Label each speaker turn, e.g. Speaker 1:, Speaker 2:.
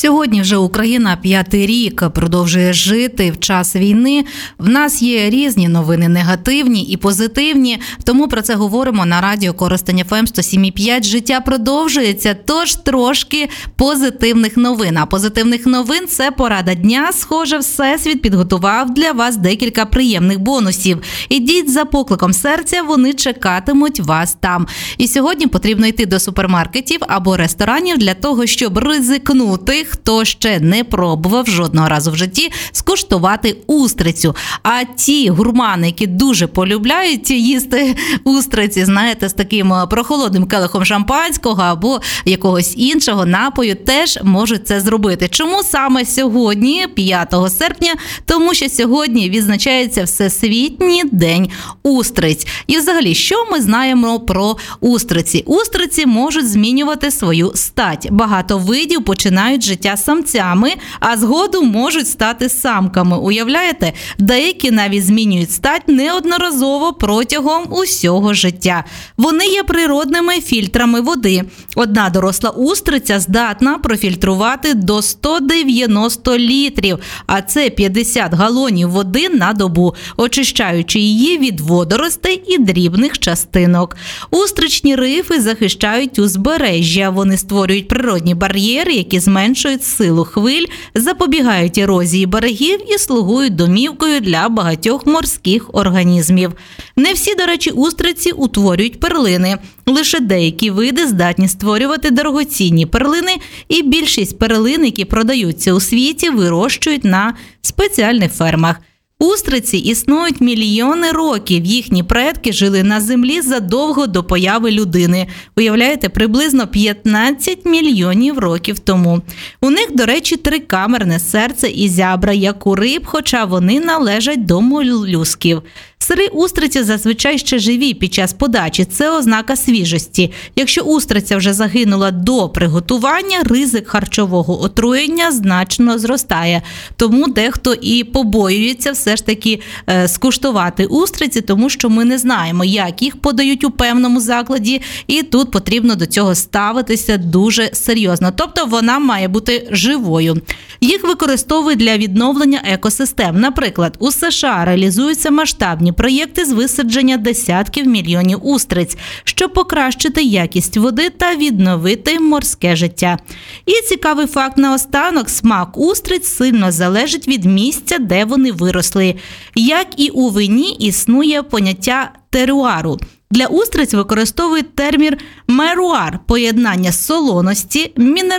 Speaker 1: Сьогодні вже Україна 5-й рік продовжує жити в час війни. В нас є різні новини, негативні і позитивні, тому про це говоримо на радіо Коростень ФМ 107,5. Життя продовжується, тож трошки позитивних новин. А позитивних новин – це порада дня. Схоже, Всесвіт підготував для вас декілька приємних бонусів. Ідіть за покликом серця, вони чекатимуть вас там. І сьогодні потрібно йти до супермаркетів або ресторанів для того, щоб ризикнути, хто ще не пробував жодного разу в житті, скуштувати устрицю. А ті гурмани, які дуже полюбляють їсти устриці, знаєте, з таким прохолодним келихом шампанського або якогось іншого напою, теж можуть це зробити. Чому саме сьогодні, 5 серпня? Тому що сьогодні відзначається Всесвітній день устриць. І взагалі, що ми знаємо про устриці? Устриці можуть змінювати свою стать. Багато видів починають життя самцями, а згодом можуть стати самками. Уявляєте? Деякі навіть змінюють стать неодноразово протягом усього життя. Вони є природними фільтрами води. Одна доросла устриця здатна профільтрувати до 190 літрів, а це 50 галонів води на добу, очищаючи її від водоростей і дрібних частинок. Устричні рифи захищають узбережжя. Вони створюють природні бар'єри, які зменшують силу хвиль, запобігають ерозії берегів і слугують домівкою для багатьох морських організмів. Не всі, до речі, устриці утворюють перлини. Лише деякі види здатні створювати дорогоцінні перлини, і більшість перлин, які продаються у світі, вирощують на спеціальних фермах. Устриці існують мільйони років. Їхні предки жили на землі задовго до появи людини. Уявляєте, приблизно 15 мільйонів років тому. У них, до речі, трикамерне серце і зябра, як у риб, хоча вони належать до молюсків. Сири устриці зазвичай ще живі під час подачі. Це ознака свіжості. Якщо устриця вже загинула до приготування, ризик харчового отруєння значно зростає. Тому дехто і побоюється все ж таки скуштувати устриці, тому що ми не знаємо, як їх подають у певному закладі, і тут потрібно до цього ставитися дуже серйозно. Тобто вона має бути живою. Їх використовують для відновлення екосистем. Наприклад, у США реалізуються масштабні проєкти з висадження десятків мільйонів устриць, щоб покращити якість води та відновити морське життя. І цікавий факт наостанок – смак устриць сильно залежить від місця, де вони виросли. Як і у вині, існує поняття теруару. Для устриць використовують термін меруар – поєднання солоності,